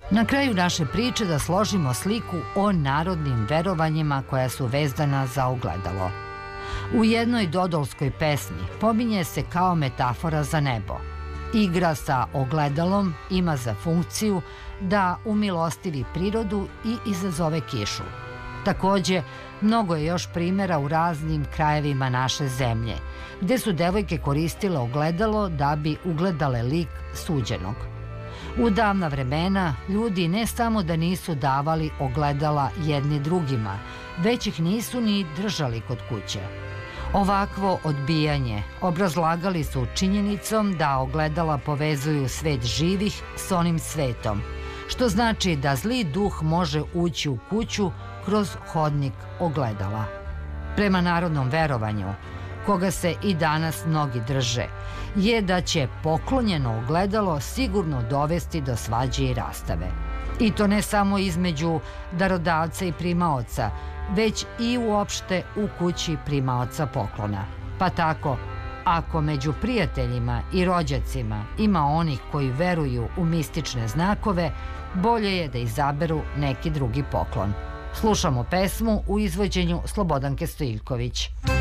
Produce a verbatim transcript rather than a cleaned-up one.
Na kraju naše priče da složimo sliku o narodnim verovanjima koja su vezana za ogledalo. U jednoj dodolskoj pesmi pominje se kao metafora za nebo. Igra sa ogledalom ima za funkciju da umilostivi prirodu i izazove kišu. Takođe, mnogo je još primjera u raznim krajevima naše zemlje, gde su devojke koristile ogledalo da bi ugledale lik suđenog. U davna vremena ljudi ne samo da nisu davali ogledala jedni drugima, već ih nisu ni držali kod kuće. Ovakvo odbijanje obrazlagali su činjenicom da ogledala povezuju svet živih s onim svetom, što znači da zli duh može ući u kuću kroz hodnik ogledala. Prema narodnom verovanju, koga se i danas mnogi drže, je da će poklonjeno ogledalo sigurno dovesti do svađe i rastave. I to ne samo između darodavca i primaoca, već i uopšte u kući primaoca poklona. Pa tako, ako među prijateljima i rođacima ima onih koji veruju u mistične znakove, bolje je da izaberu neki drugi poklon. Slušamo pesmu u izvođenju Slobodanke Stojiljković.